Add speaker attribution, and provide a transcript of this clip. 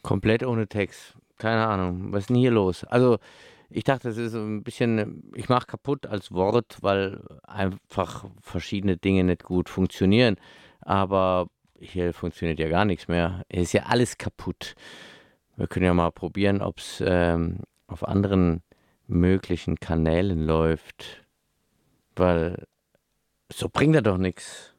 Speaker 1: Komplett ohne Text. Keine Ahnung, was ist denn hier los? Also, ich dachte, das ist so ein bisschen, ich mache kaputt als Wort, weil einfach verschiedene Dinge nicht gut funktionieren. Aber hier funktioniert ja gar nichts mehr. Hier ist ja alles kaputt. Wir können ja mal probieren, ob es auf anderen möglichen Kanälen läuft, weil so bringt er doch nichts.